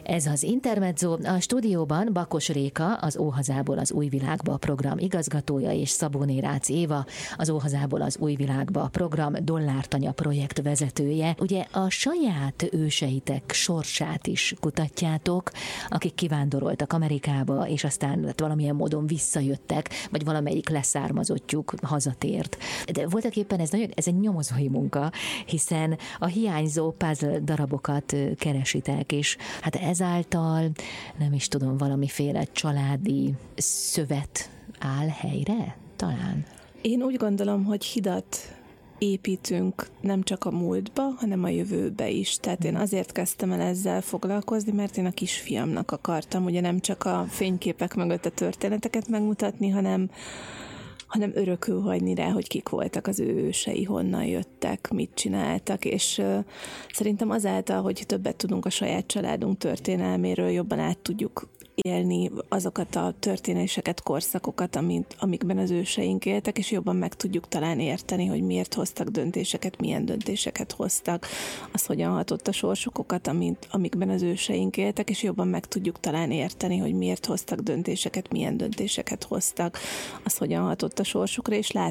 Ez az Intermezzo, a stúdióban Bakos Réka, az Óhazából az új világba program igazgatója, és Szabóné Rácz Éva, az Óhazából az új világba program Dollártanya projekt vezetője. Ugye a saját őseitek sorsát is kutatjátok, akik kivándoroltak Amerikába, és aztán valamilyen módon visszajöttek, vagy valamelyik leszármazottjuk hazatért. De voltak éppen ez egy nyomozói munka, hiszen a hiányzó puzzle darabokat keresitek, és hát ezáltal, nem is tudom, valamiféle családi szövet áll helyre, talán? Én úgy gondolom, hogy hidat építünk nem csak a múltba, hanem a jövőbe is. Tehát én azért kezdtem el ezzel foglalkozni, mert én a kisfiamnak akartam ugye nem csak a fényképek mögött a történeteket megmutatni, hanem örökül hagyni rá, hogy kik voltak az ő ősei, honnan jöttek, mit csináltak, és szerintem azáltal, hogy többet tudunk a saját családunk történelméről, jobban át tudjuk élni azokat a történéseket, korszakokat, amikben az őseink éltek, és jobban meg tudjuk talán érteni, hogy miért hoztak döntéseket, milyen döntéseket hoztak, az hogyan hatott a sorsukokat, amikben az őseink éltek, és jobban meg tudjuk talán érteni, hogy miért hoztak döntéseket, milyen döntéseket hoztak, az hogyan hatott a sorsukra, és